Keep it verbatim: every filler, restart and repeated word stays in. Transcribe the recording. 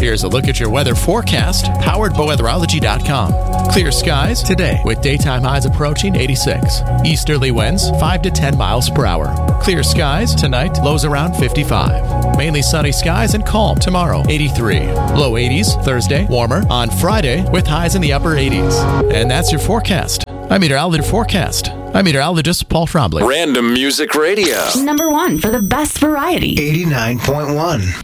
Here's a look at your weather forecast, powered by weatherology dot com. Clear skies today with daytime highs approaching eighty-six. Easterly winds five to ten miles per hour. Clear skies tonight, lows around fifty-five. Mainly sunny skies and calm tomorrow, eighty-three. Low eighties Thursday, warmer on Friday with highs in the upper eighties. And that's your forecast. I'm meteorologist forecast. I'm meteorologist Paul Trombley. Random Music Radio. Number one for the best variety. eighty-nine point one.